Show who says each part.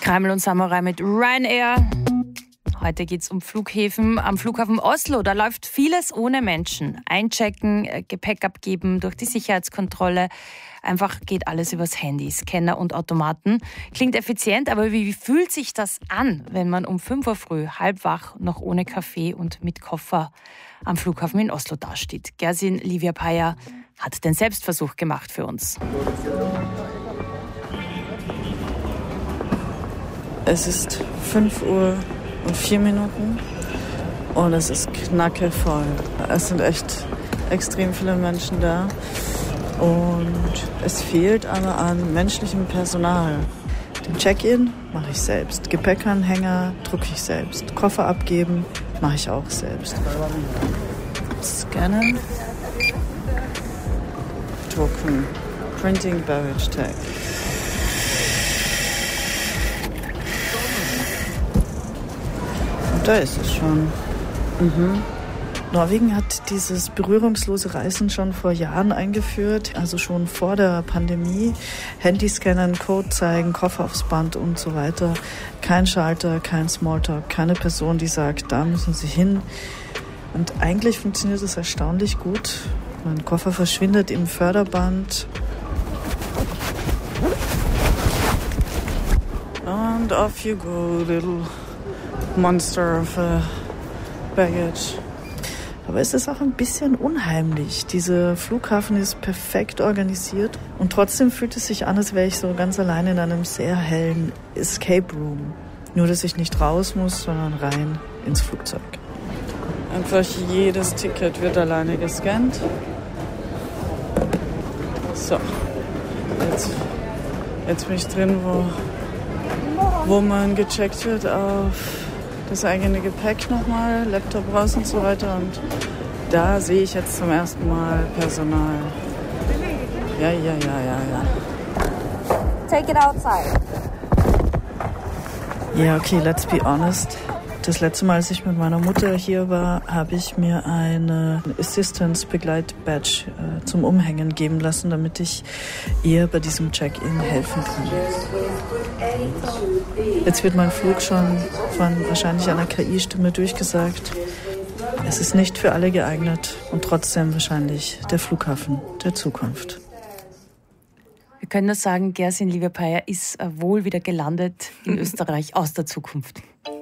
Speaker 1: Kreml und Samurai mit Ryanair. Heute geht es um Flughäfen. Am Flughafen Oslo, da läuft vieles ohne Menschen. Einchecken, Gepäck abgeben, durch die Sicherheitskontrolle. Einfach geht alles übers Handy, Scanner und Automaten. Klingt effizient, aber wie fühlt sich das an, wenn man um 5 Uhr früh, halb wach, noch ohne Kaffee und mit Koffer am Flughafen in Oslo dasteht? Gersin Livia-Paya hat den Selbstversuch gemacht für uns.
Speaker 2: Es ist 5:04 und es ist knackevoll. Es sind echt extrem viele Menschen da und es fehlt aber an menschlichem Personal. Den Check-in mache ich selbst, Gepäckanhänger drucke ich selbst, Koffer abgeben mache ich auch selbst. Scannen, drucken, Printing Baggage Tag. Da ist es schon. Norwegen hat dieses berührungslose Reisen schon vor Jahren eingeführt, also schon vor der Pandemie. Handy scannen, Code zeigen, Koffer aufs Band und so weiter. Kein Schalter, kein Smalltalk, keine Person, die sagt, da müssen Sie hin. Und eigentlich funktioniert es erstaunlich gut. Mein Koffer verschwindet im Förderband. And off you go, little monster of a baggage. Aber es ist auch ein bisschen unheimlich. Dieser Flughafen ist perfekt organisiert und trotzdem fühlt es sich an, als wäre ich so ganz allein in einem sehr hellen Escape Room. Nur, dass ich nicht raus muss, sondern rein ins Flugzeug. Einfach jedes Ticket wird alleine gescannt. So, jetzt bin ich drin, wo man gecheckt wird auf das eigene Gepäck nochmal, Laptop raus und so weiter. Und da sehe ich jetzt zum ersten Mal Personal. Ja.
Speaker 3: Take it outside.
Speaker 2: Ja, okay, let's be honest. Das letzte Mal, als ich mit meiner Mutter hier war, habe ich mir eine Assistance-Begleit-Badge zum Umhängen geben lassen, damit ich ihr bei diesem Check-in helfen kann. Jetzt wird mein Flug schon von wahrscheinlich einer KI-Stimme durchgesagt. Es ist nicht für alle geeignet und trotzdem wahrscheinlich der Flughafen der Zukunft.
Speaker 1: Wir können nur sagen, Gersin Livia-Paya ist wohl wieder gelandet in Österreich aus der Zukunft.